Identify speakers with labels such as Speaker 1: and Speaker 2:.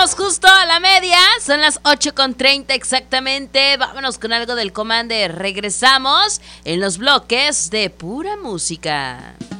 Speaker 1: Llegamos justo a la media, son las 8:30 exactamente. Vámonos con algo del Commander. Regresamos en los bloques de pura música.